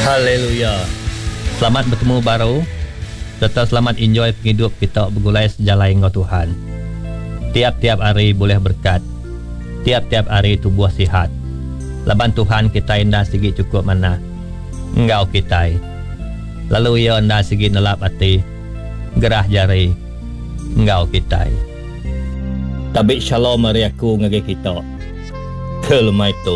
Haleluya. Selamat bertemu baru. Serta selamat enjoy hidup kita bergulai sejalai dengan Tuhan. Tiap-tiap hari boleh berkat. Tiap-tiap hari tubuh sihat. Laban Tuhan kita indah sigi cukup mana. Engkau kita. Lalu ia indah sigi nelap hati. Gerah jari. Engkau kita. Tabik shalom hari aku ngagai kita. Kelmai tu.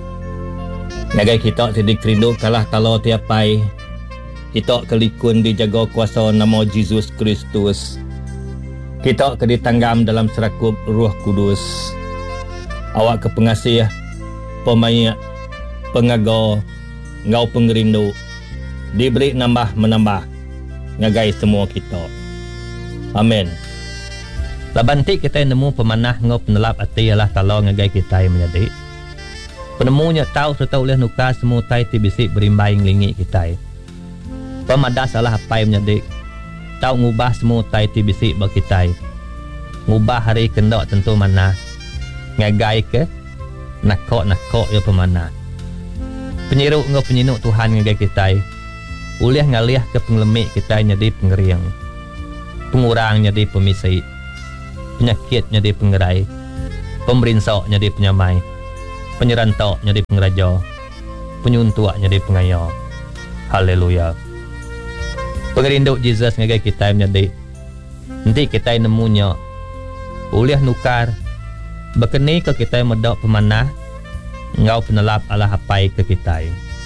Ngagai kita sidik rindu kalah talo tiapai. Kita kelikun dijaga kuasa nama Yesus Kristus. Kita keditanggam dalam serakup Roh Kudus. Awak ke pengasih, pemayak, pengagar, ngau pengerindu. Diberi nambah menambah. Ngagai semua kita. Amin. Labantik kita nemu pemanah ngau penelap hati Allah Ta'ala ngagai kita yang menjadi. Penemunya tahu serta oleh nuka semua tai tibisik berimbai ngelingi kita. Pemadas salah apa yang menjadi. Tahu ngubah semua tai tibisik bagi kita. Ngubah hari kendak tentu mana. Ngagai ke nakok ya pemanah. Penyiruk ngau penyinuk Tuhan ngagai kita. Oleh ngalih ke penglemik kita jadi pengeriang. Pengurang jadi pemisik. Penyakit jadi pengerai. Pemerinsak jadi penyamai. Penyerantok jadi pengeraja. Penyuntuak jadi pengaya. Haleluya. Pengerinduk Jesus ngagai kita menjadi. Nanti kita nemunya. Oleh nukar. Berkeni ke kita medok pemanah. Ngau penelap Allah hapai ke kita.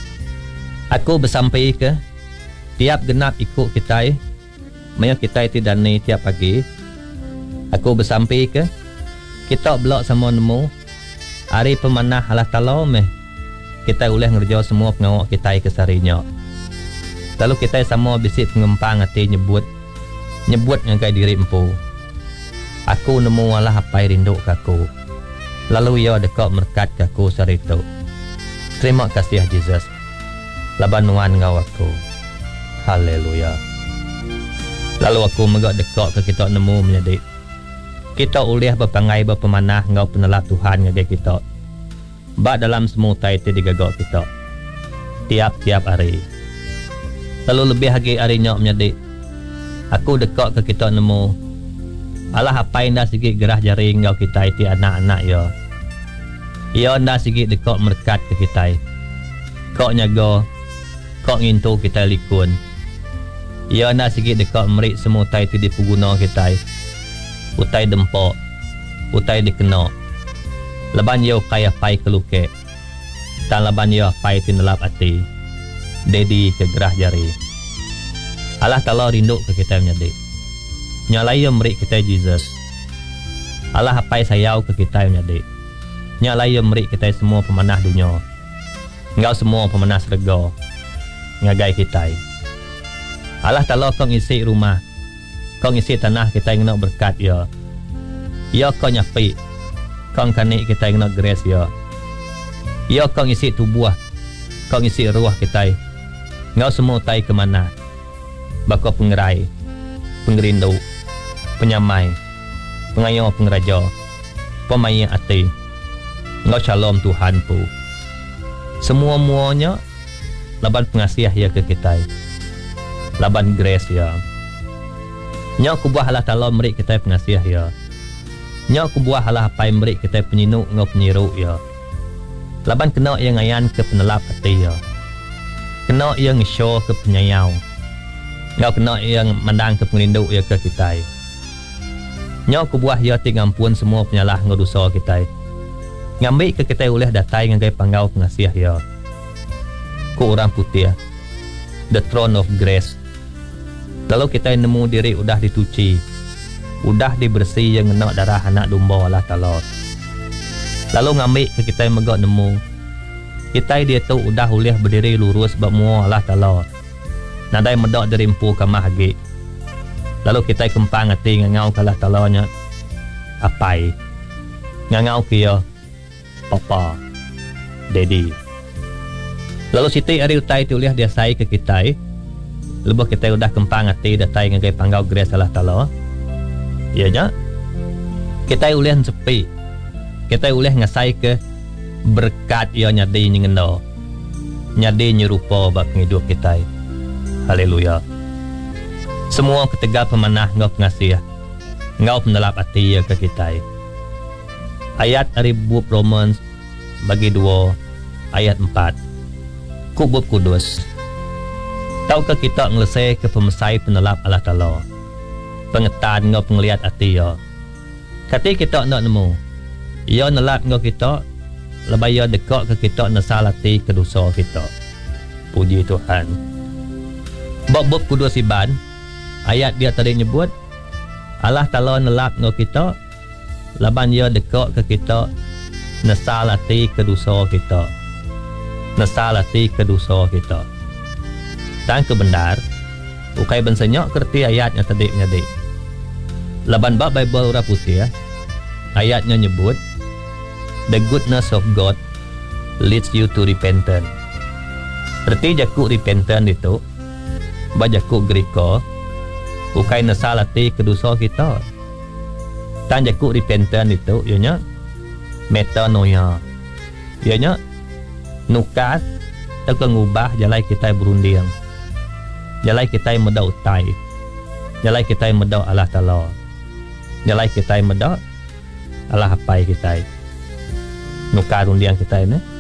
Aku bersampai ke. Tiap genap ikut kita. Maya kita tidak ni tiap pagi. Aku bersampai ke. Kita belak sama nemu. Hari pemanah Allah Ta'ala meh. Kita boleh ngerja semua pengawak kita kesarinya. Lalu kita sama bisik pengempang hati nyebut ngagai diri empu. Aku nemu Allah apa rindu kaku. Lalu ia dekat merkat kaku saritu. Terima kasih Jesus. Laban nuan ngau aku. Haleluya. Lalu aku megak dekat ke kita nemu menjadi. Kita ulih berpangai berpemanah ngau penelap Tuhan ngagai kita. Bak dalam semua tai digagak kita. Tiap-tiap hari. Lalu lebih lagi harinya menjadi. Aku dekat ke kita nemu. Allah apa yang dah sikit gerah jari ngau kita itu anak-anak ya. Ia dah sikit dekat merkat ke kita. Kok nyaga. Kok ngintu kita likun. Ia dah sikit dekat merik semua tai itu dipuguna kita. Utai dempok. Utai dikena. Laban ia kaya pai keluke. Dan laban ia pai tinelap hati. Dedi ke gerah jari. Allah Ta'ala rindu ke kita menjadi. Nyalai ia merik kita Jesus. Allah hapai sayau ke kita menjadi. Nyalai ia merik kita semua pemanah dunia. Engkau semua pemanah serga. Ngagai kita. Allah Ta'ala kau ngisi rumah. Kau ngisi tanah kita yang nak berkat ya. Ya kau nyapi. Kau kanik kita yang nak grace ya. Ya kau ngisi tubuh. Kau ngisi ruah kita. Ngau semua tai ke mana? Bakau pengerai, pengerindu, penyamai, pengayau pengeraja, pemain hati. Ngau shalom Tuhan pu. Semua-muanya laban pengasih ya ke kita. Laban grace ya. Nya ku buah Allah Ta'ala merik kita pengasih ya. Nya ku buah Allah apa yang merik kita penyinuk ngau penyiruk ya. Laban kena yang ngayan ke penelap hati ya. Kena yang show ke penyayau. Ngau kena yang mandang ke pengerindu ya ke kita. Nya ku buah ya ti ngampun semua penyalah ngau dosa kita. Ngambil ke kita oleh datai ngagai panggau pengasih ya. Ku orang putih. The throne of grace. Lalu kita nemu diri udah dituci. Udah dibersih yang kena darah anak domba Allah Ta'ala. Lalu ngambil ke kita yang megak nemu. Kita dia tu udah boleh berdiri lurus bermua Allah Ta'ala. Nadai medak dari empu kamah hagi. Lalu kita kempang hati ngangau ke Allah Ta'ala nya. Apai. Ngangau kia. Papa. Daddy. Lalu siti hari utai tu boleh dia say ke kita. Lepas kita udah kempang hati datai ngagai panggau grace Allah Ta'ala. Ya nya. Kita boleh sepi. Kita boleh ngasai ke berkat ia nyadi nyengendo. nyadi nyerupa bab penghidup kita. Haleluya. Semua ketegal pemanah ngau pengasih, ngau penelap hati ke kita. Ayat dari buku Romans bagi 2 ayat 4. Kubub kudus. Tahukah kita ngelesai ke pemesai penelap Allah Ta'ala, pengetan ngau penglihat hati ya. Kati kita nak nemu, ia nelap ngau kita, lebih ia dekat ke kita nasal hati ke dosa kita. Puji Tuhan. Bab kudus iban, ayat dia tadi nyebut, Allah Ta'ala nelap ngau kita, laban ia dekat ke kita nasal hati ke dosa kita. Nasal hati ke dosa kita. Dan kebenar, ukai bensenyok kerti ayatnya tadi menjadi. Laban bab Bible Urang Putih, ayatnya nyebut, the goodness of God leads you to repentance. Berarti jakuk repentance itu, bajakuk gerika, ukai nasal hati ke dosa kita. Dan jakuk repentance itu, ianya metanoia. Ianya nukas, atau ngubah jalan kita berunding. Jalan kita mudah utai. Jalan kita mudah Allah Ta'ala. Jalan kita mudah Allah hapai kita. Nukar undian kita ini.